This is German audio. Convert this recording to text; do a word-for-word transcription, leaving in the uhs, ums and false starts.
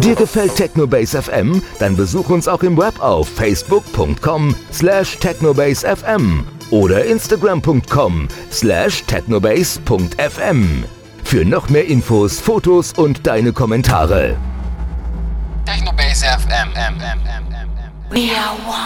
Dir gefällt Technobase F M? Dann besuch uns auch im Web auf facebook punkt com slash technobase f m oder instagram punkt com slash technobase punkt f m. Für noch mehr Infos, Fotos und deine Kommentare. Technobase F M. We are one.